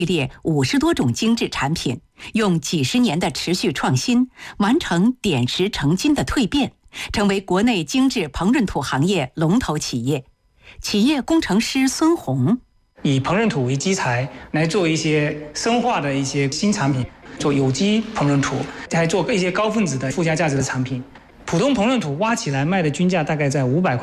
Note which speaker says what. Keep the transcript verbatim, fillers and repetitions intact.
Speaker 1: 系列五十多种精制产品，用几十年的持续创新，完成点石成金的蜕变，成为国内精致膨润土行业龙头企业。企业工程师孙红，
Speaker 2: 以膨润土为基材来做一些生化的一些新产品，做有机膨润土，还做一些高分子的附加价值的产品。普通膨润土挖起来卖的均价大概在五百块。